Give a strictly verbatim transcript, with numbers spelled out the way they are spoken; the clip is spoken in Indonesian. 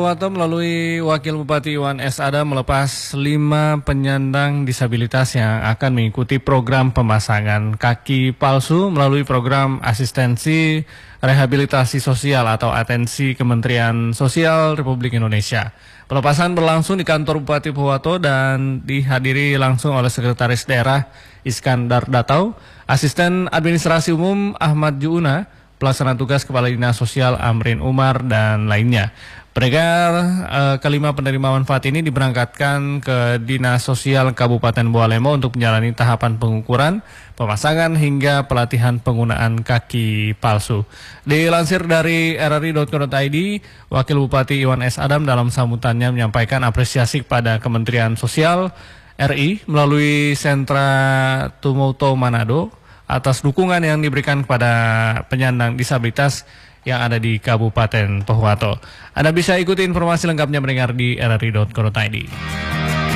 Pohuwato melalui Wakil Bupati Iwan S. Adam melepas lima penyandang disabilitas yang akan mengikuti program pemasangan kaki palsu melalui program asistensi rehabilitasi sosial atau atensi Kementerian Sosial Republik Indonesia. Pelepasan berlangsung di kantor Bupati Pohuwato dan dihadiri langsung oleh Sekretaris Daerah Iskandar Datau, Asisten Administrasi Umum Ahmad Juuna, Pelaksana Tugas Kepala Dinas Sosial Amrin Umar, dan lainnya. Mereka eh, kelima penerima manfaat ini diberangkatkan ke Dinas Sosial Kabupaten Bawalemo untuk menjalani tahapan pengukuran, pemasangan hingga pelatihan penggunaan kaki palsu. Dilansir dari r r i dot co dot i d, Wakil Bupati Iwan S. Adam dalam sambutannya menyampaikan apresiasi kepada Kementerian Sosial R I melalui Sentra Tumoto Manado atas dukungan yang diberikan kepada penyandang disabilitas yang ada di Kabupaten Pohuwato. Anda bisa ikuti informasi lengkapnya mendengar di r r i dot co dot i d.